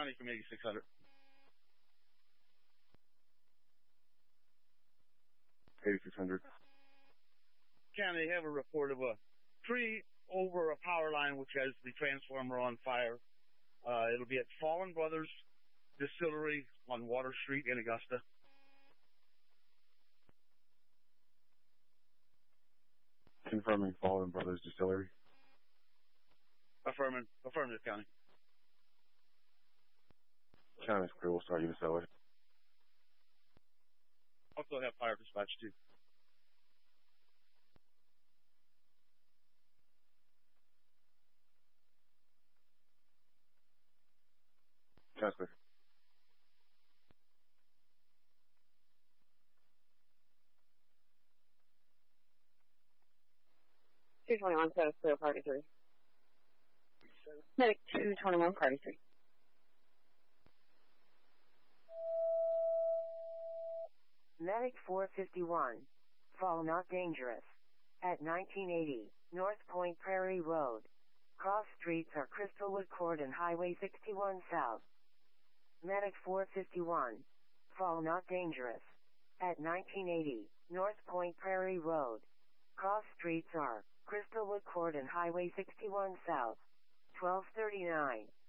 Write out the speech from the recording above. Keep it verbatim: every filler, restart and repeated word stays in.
County from eighty-six hundred. eighty-six hundred. County, have a report of a tree over a power line which has the transformer on fire. Uh, it'll be at Fallen Brothers Distillery on Water Street in Augusta. Confirming Fallen Brothers Distillery. Affirmative, affirmative, County. County's crew will start unit cellar. Also have fire dispatch too. County's clear. two twenty-one, status clear, party three. Medic two twenty-one, party three. Medic four fifty-one. Fall not dangerous. At nineteen eighty, North Point Prairie Road. Cross streets are Crystalwood Court and Highway sixty-one South. Medic four fifty-one. Fall not dangerous. At nineteen eighty, North Point Prairie Road. Cross streets are Crystalwood Court and Highway sixty-one South. twelve thirty-nine.